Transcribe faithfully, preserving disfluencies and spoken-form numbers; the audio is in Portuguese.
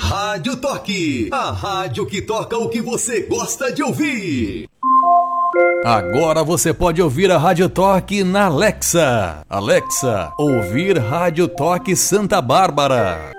Rádio Toque, a rádio que toca o que você gosta de ouvir. Agora você pode ouvir a Rádio Toque na Alexa. Alexa, ouvir Rádio Toque Santa Bárbara.